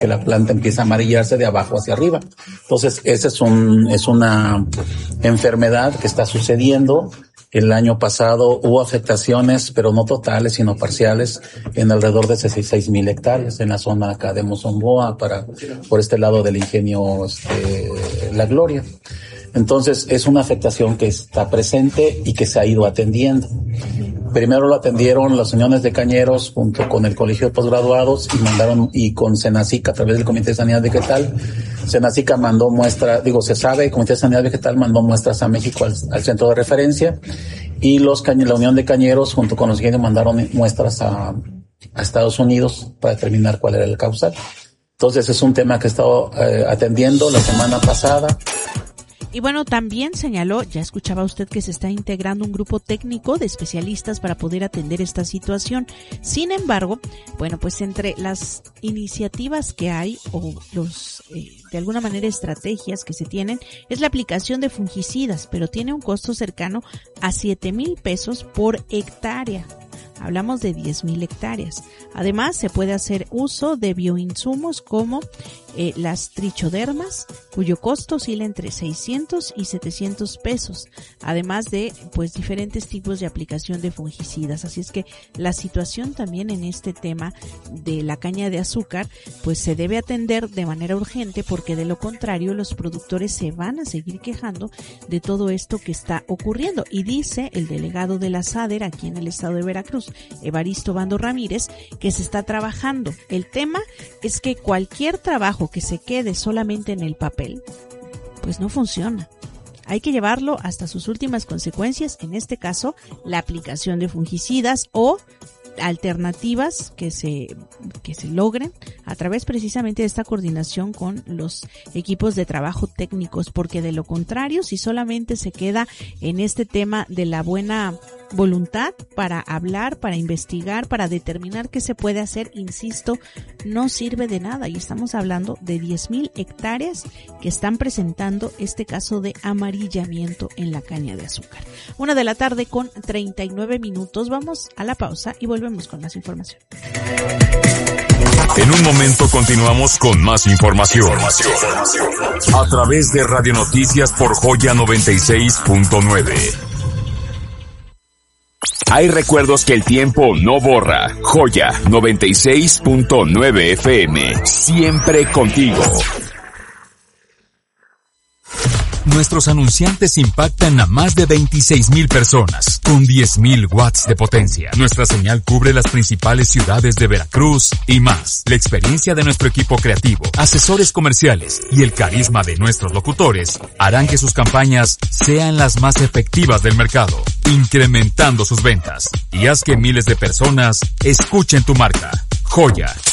que la planta empieza a amarillarse de abajo hacia arriba. Entonces, esa es una enfermedad que está sucediendo. El año pasado hubo afectaciones, pero no totales, sino parciales, en alrededor de 6,000 hectáreas en la zona acá de Mozongoa, por este lado del ingenio La Gloria. Entonces, es una afectación que está presente y que se ha ido atendiendo. Primero lo atendieron las uniones de cañeros junto con el Colegio de Posgraduados y con Senacic a través del Comité de Sanidad Vegetal. Senacic mandó muestras, se sabe, el Comité de Sanidad Vegetal mandó muestras a México al centro de referencia, y la Unión de Cañeros junto con los ingenios mandaron muestras a Estados Unidos para determinar cuál era el causal. Entonces es un tema que he estado atendiendo la semana pasada. Y bueno, también señaló, ya escuchaba usted que se está integrando un grupo técnico de especialistas para poder atender esta situación. Sin embargo, bueno, pues entre las iniciativas que hay o de alguna manera estrategias que se tienen es la aplicación de fungicidas, pero tiene un costo cercano a 7,000 pesos por hectárea. Hablamos de 10,000 hectáreas. Además, se puede hacer uso de bioinsumos como las trichodermas, cuyo costo oscila entre 600 y 700 pesos. Además de, diferentes tipos de aplicación de fungicidas. Así es que la situación también en este tema de la caña de azúcar, se debe atender de manera urgente, porque de lo contrario los productores se van a seguir quejando de todo esto que está ocurriendo. Y dice el delegado de la SADER aquí en el estado de Veracruz, Evaristo Bando Ramírez, que se está trabajando. El tema es que cualquier trabajo que se quede solamente en el papel, no funciona. Hay que llevarlo hasta sus últimas consecuencias, en este caso, la aplicación de fungicidas o alternativas que se logren a través precisamente de esta coordinación con los equipos de trabajo técnicos, porque de lo contrario, si solamente se queda en este tema de la buena voluntad para hablar, para investigar, para determinar qué se puede hacer, insisto, no sirve de nada. Y estamos hablando de 10,000 hectáreas que están presentando este caso de amarillamiento en la caña de azúcar. 1:00 con 39 minutos. Vamos a la pausa y volvemos con más información. En un momento continuamos con más información. A través de Radio Noticias por Joya 96.9. Hay recuerdos que el tiempo no borra. Joya 96.9 FM. Siempre contigo. Nuestros anunciantes impactan a más de 26,000 personas, con 10,000 watts de potencia. Nuestra señal cubre las principales ciudades de Veracruz y más. La experiencia de nuestro equipo creativo, asesores comerciales y el carisma de nuestros locutores harán que sus campañas sean las más efectivas del mercado, incrementando sus ventas. Y haz que miles de personas escuchen tu marca. Joya